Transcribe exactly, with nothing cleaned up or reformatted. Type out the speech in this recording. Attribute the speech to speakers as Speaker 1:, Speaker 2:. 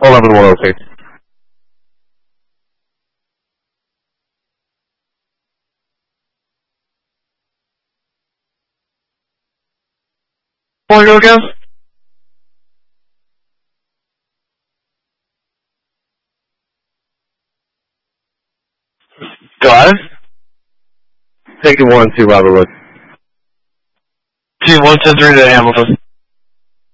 Speaker 1: eleven one oh six. Want to go again? Go ahead. Take it one two, Robert Wood. Two one ten three to Hamilton.